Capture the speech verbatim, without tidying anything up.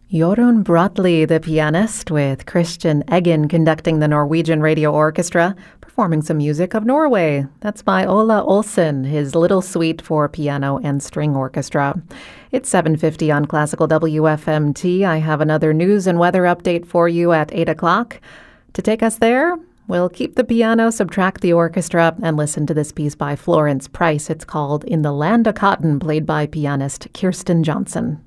Jorunn Bratli, the pianist, with Christian Eggen conducting the Norwegian Radio Orchestra, performing some music of Norway. That's by Ola Olsen, his Little Suite for Piano and String Orchestra. It's seven fifty on Classical W F M T. I have another news and weather update for you at eight o'clock. To take us there, we'll keep the piano, subtract the orchestra, and listen to this piece by Florence Price. It's called In the Land o' Cotton, played by pianist Kirsten Johnson.